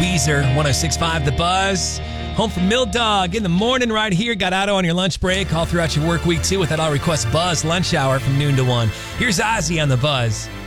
Weezer, 106.5 The Buzz. Home from Mill Dog in the morning right here. Got Otto on your lunch break all throughout your work week too with that All Request Buzz lunch hour from noon to 1. Here's Ozzy on The Buzz.